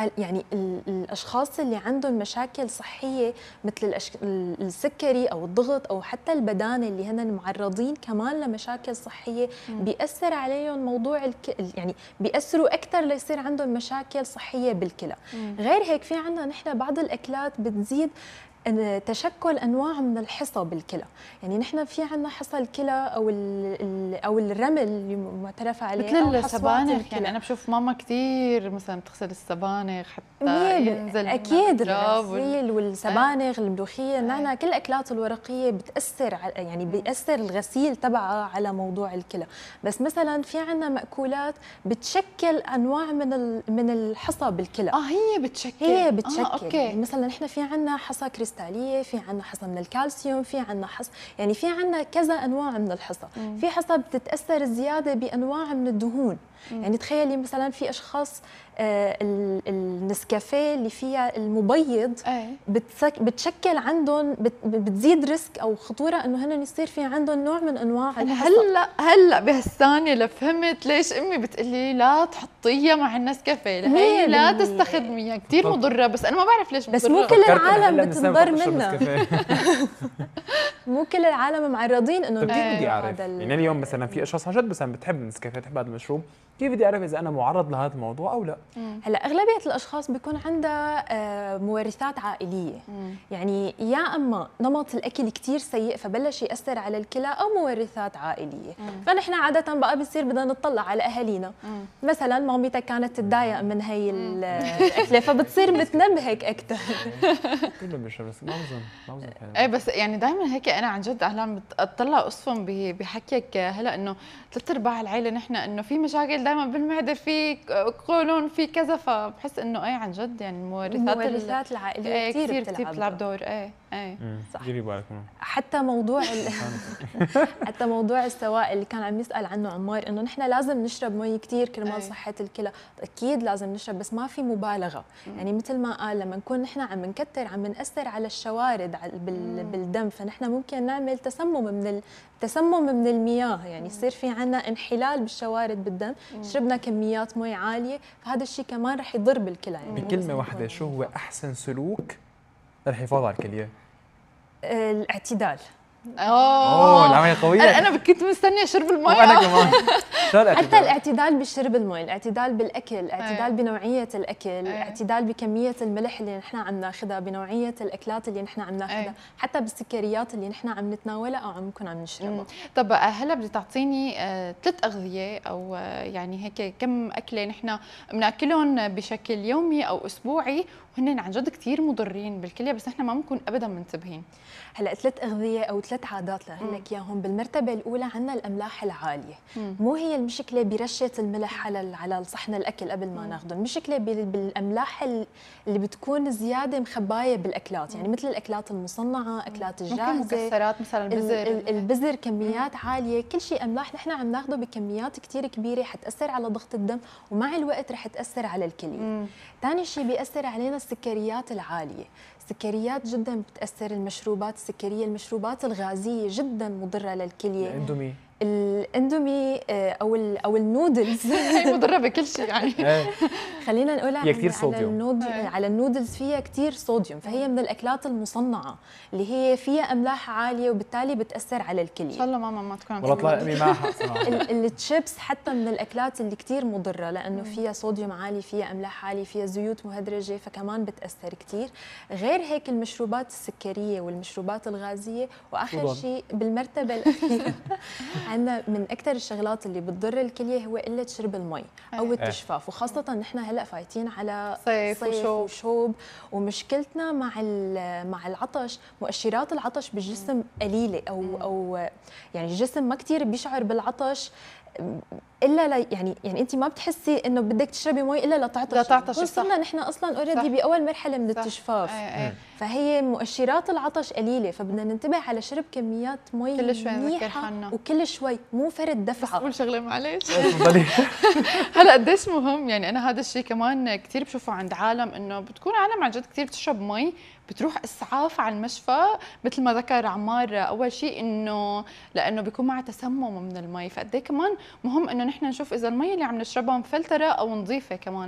يعني الاشخاص اللي عندهم مشاكل صحيه مثل السكري او الضغط او حتى البدانه اللي هن معرضين كمان لمشاكل صحيه، بيأثر عليهم موضوع يعني بيأثروا اكثر ليصير عندهم مشاكل صحيه بالكلى. غير هيك في عندنا نحن بعض الاكلات بتزيد تشكل انواع من الحصى بالكلى، يعني نحن في عندنا حصى الكلى او الرمل اللي معترف عليه مثل السبانخ. يعني انا بشوف ماما كثير مثلا بتغسل السبانخ حتى ينزل اكيد الغسيل والسبانخ الملوخيه النعناع كل الاكلات الورقيه بتاثر يعني بياثر الغسيل تبعها على موضوع الكلى. بس مثلا في عندنا مأكولات بتشكل انواع من الحصى بالكلى. هي بتشكل أوكي. مثلا نحن في عندنا حصى كريستاليه، في عندنا حصى من الكالسيوم، في عندنا حصى، يعني في عندنا كذا انواع من الحصى. في حصى بتتاثر زياده بانواع من الدهون. يعني تخيلي مثلا في اشخاص النسكافيه اللي فيها المبيض بتشكل عندهم بتزيد ريسك او خطوره انه هن يصير في عندهم نوع من انواع الحصى. هلا بهالثانيه لفهمت ليش امي بتقلي لا تحطيها مع النسكافيه، هي لا تستخدميها كثير مضره، بس انا ما بعرف ليش مضره. بس مو كل العالم بتنضر منها. مو كل العالم معرضين انه كيف بدي اعرف؟ يعني اليوم مثلا في اشخاص عن جد مثلا بتحب النسكافيه، بتحب هذا المشروب، كيف بدي اعرف اذا انا معرض لهذا الموضوع او لا؟ هلا اغلبيه الاشخاص بيكون عندها مورثات عائليه، يعني يا اما نمط الاكل كثير سيء فبلش ياثر على الكلى، او مورثات عائليه. فنحن عاده بقى بصير بدنا نطلع على اهالينا. مثلا مامتك كانت تتضايق من هي الاكله فبتصير بتنبهك اكثر. كله بيشرب بس ما بظن ايه بس يعني دائما هيك انا عن جد اهلا بتطلع اصلا بحكيك هلا انه 3/4 العائله نحن انه في مشاكل دائما بالمعده، في قولون، في كذا، فبحس انه ايه عن جد يعني المورثات العائليه كثير بتلعب دور. ايه صح. ديري بالك حتى موضوع حتى موضوع السوائل اللي كان عم يسال عنه عمار، انه نحن لازم نشرب مي كثير كرمال صحه الكلى. اكيد لازم نشرب بس ما في مبالغه. يعني مثل ما قال لما نكون نحن عم نكتر عم ناثر على الشوارد بالدم، فنحن ممكن نعمل تسمم من المياه، يعني يصير في عندنا انحلال بالشوارد بالدم. شربنا كميات مي عاليه، فهذا الشيء كمان رح يضر بالكلى. يعني بكلمه واحده، شو هو احسن سلوك للحفاظ على الكليه؟ الاعتدال. العمليه قويه. انا كنت مستنيه شرب المي. وانا كمان. حتى الاعتدال بشرب المي، الاعتدال بالاكل، الاعتدال بنوعيه الاكل، الاعتدال بكميه الملح اللي نحن عم ناخذها، بنوعيه الاكلات اللي نحن عم ناخذها، حتى بالسكريات اللي نحن عم نتناولها او عم نكون عم نشربها. طب هلا بدي تعطيني 3 اغذيه او يعني هيك كم اكله نحن بناكلهم بشكل يومي او اسبوعي وهن عن جد كثير مضرين بالكليه بس نحن ما بنكون ابدا منتبهين. هلا 3 اغذيه او 3 عادات لهقول لك اياهم. بالمرتبه الاولى عندنا الاملاح العاليه. مو هي المشكله برشه الملح على صحن الاكل قبل ما ناخذه، المشكله بالاملاح اللي بتكون زياده مخبايه بالاكلات، يعني مثل الاكلات المصنعه، اكلات الجاهزه، مكسرات مثلا البزر كميات عاليه، كل شيء املاح نحن عم ناخذه بكميات كثير كبيره حتاثر على ضغط الدم ومع الوقت رح تاثر على الكليه. ثاني شيء بياثر علينا السكريات العاليه. السكريات جدا بتاثر، المشروبات السكريه، المشروبات الغازيه جدا مضره للكليه. الاندومي او النودلز هي مضره بكل شيء يعني. خلينا نقولها هي كثير صوديوم. على النودلز فيها كثير صوديوم، فهي من الاكلات المصنعه اللي هي فيها املاح عاليه وبالتالي بتاثر على الكليه. ان شاء الله ماما ما تكون والله طلع امي معها صراحه. التشيبس حتى من الاكلات اللي كثير مضره لانه فيها صوديوم عالي، فيها املاح عاليه، فيها زيوت مهدرجه، فكمان بتاثر كثير. غير هيك المشروبات السكريه والمشروبات الغازيه. واخر شيء بالمرتبه الاخيره عندنا من اكثر الشغلات اللي بتضر الكليه هو قله شرب المي او التجفاف، وخاصه نحن هلا فايتين على صيف وشوب، ومشكلتنا مع العطش، مؤشرات العطش بالجسم قليله او يعني الجسم ما كثير بيشعر بالعطش الا يعني انت ما بتحسي انه بدك تشربي مي الا لتعطشي. وصلنا نحن اصلا اوريدي باول مرحله من التجفاف. فهي مؤشرات العطش قليله، فبدنا ننتبه على شرب كميات مي كل شوي منيحه وكل شوي، مو فرد دفعه. بس قول شغله معلش. هلا قديش مهم، يعني انا هذا الشيء كمان كثير بشوفه عند عالم، انه بتكون عالم عن جد كثير بتشرب مي، بتروح اسعاف على المشفى مثل ما ذكر عمار اول شيء، انه لانه بيكون معها تسمم من المي. فقد ايه كمان مهم انه نحن نشوف اذا المي اللي عم نشربها مفلتره او نظيفه كمان.